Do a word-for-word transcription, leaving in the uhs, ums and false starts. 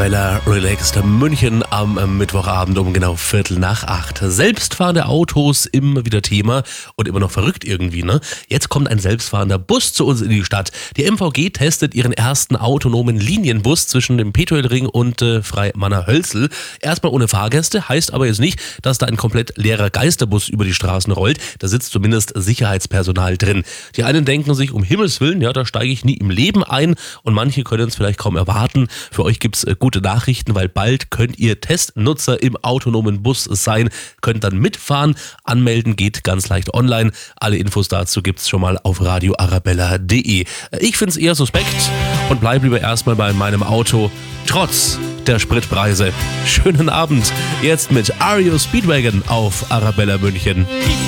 Arabella Relaxed München am Mittwochabend um genau Viertel nach acht. Selbstfahrende Autos immer wieder Thema und immer noch verrückt irgendwie, ne? Jetzt kommt ein selbstfahrender Bus zu uns in die Stadt. Die M V G testet ihren ersten autonomen Linienbus zwischen dem Petuelring und äh, Freimanner-Hölzl. Erstmal ohne Fahrgäste, heißt aber jetzt nicht, dass da ein komplett leerer Geisterbus über die Straßen rollt. Da sitzt zumindest Sicherheitspersonal drin. Die einen denken sich, um Himmels Willen, ja, da steige ich nie im Leben ein, und manche können es vielleicht kaum erwarten. Für euch gibt's äh, gute Nachrichten, weil bald könnt ihr Testnutzer im autonomen Bus sein, könnt dann mitfahren. Anmelden geht ganz leicht online. Alle Infos dazu gibt's schon mal auf radio arabella punkt de. Ich find's eher suspekt und bleib lieber erstmal bei meinem Auto, trotz der Spritpreise. Schönen Abend, jetzt mit R E O Speedwagon auf Arabella München.